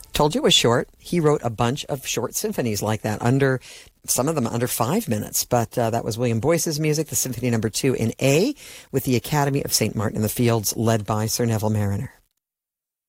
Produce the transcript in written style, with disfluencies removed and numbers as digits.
Told you it was short. He wrote a bunch of short symphonies like that, some of them under 5 minutes. But that was William Boyce's music, the Symphony No. 2 in A, with the Academy of St. Martin in the Fields, led by Sir Neville Marriner.